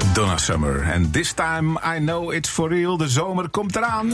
Donna Summer. And this time I know it's for real. De zomer komt eraan.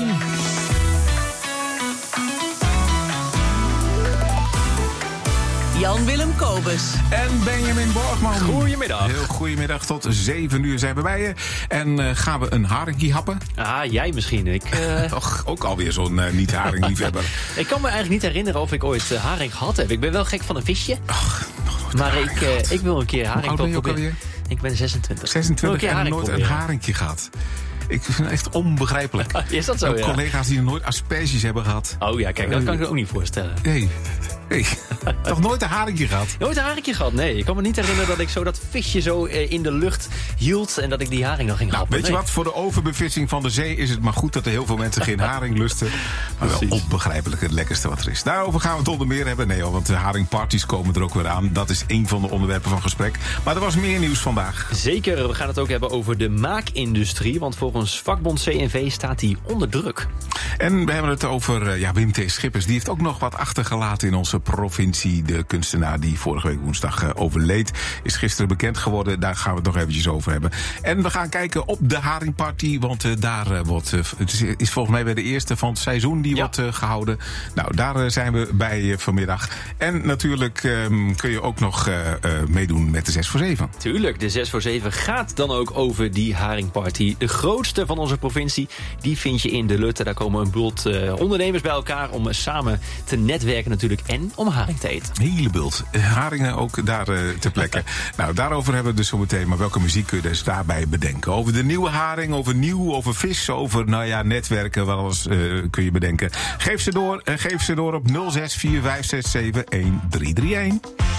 Jan-Willem Kobus. En Benjamin Borgman. Goedemiddag. Heel goedemiddag. Tot 7 uur zijn we bij je. En gaan we een haringje happen? Ah, jij misschien. Ik Ook alweer zo'n niet-haringliefhebber. ik kan me eigenlijk niet herinneren of ik ooit haring gehad heb. Ik ben wel gek van een visje. Maar ik wil een keer haring ben je ook proberen. alweer? Ik ben 26. 26 en nooit een haringje gehad. Ik vind het echt onbegrijpelijk. Is dat zo, ja? Collega's die nog nooit asperges hebben gehad. Oh ja, kijk, dat kan ik me ook niet voorstellen. Nee. Toch nooit een haringje gehad? Nooit een haringje gehad, nee. Ik kan me niet herinneren dat ik zo dat visje zo in de lucht hield en dat ik die haring dan ging happen. Weet je wat, voor de overbevissing van de zee is het maar goed dat er heel veel mensen geen haring lusten. Maar wel onbegrijpelijk het lekkerste wat er is. Daarover gaan we het onder meer hebben. Nee hoor, want de haringparties komen er ook weer aan. Dat is één van de onderwerpen van gesprek. Maar er was meer nieuws vandaag. Zeker, we gaan het ook hebben over de maakindustrie. Want volgens vakbond CNV staat die onder druk. En we hebben het over Wim T. Schippers. Die heeft ook nog wat achtergelaten in onze provincie. De kunstenaar die vorige week woensdag overleed, is gisteren bekend geworden. Daar gaan we het nog eventjes over hebben. En we gaan kijken op de haringparty. Want daar het is volgens mij weer de eerste van het seizoen die wordt gehouden. Nou, daar zijn we bij vanmiddag. En natuurlijk kun je ook nog meedoen met de 6 voor 7. Tuurlijk, de 6 voor 7 gaat dan ook over die haringparty. De grootste van onze provincie, die vind je in de Lutte. Daar komen een bult ondernemers bij elkaar om samen te netwerken natuurlijk en om haring te eten. Hele bult. Haringen ook daar ter plekke. Nou, daarover hebben we dus zo meteen. Maar welke muziek kun je dus daarbij bedenken? Over de nieuwe haring, over vis, over netwerken. Wat alles kun je bedenken. Geef ze door op 06 4567 1331.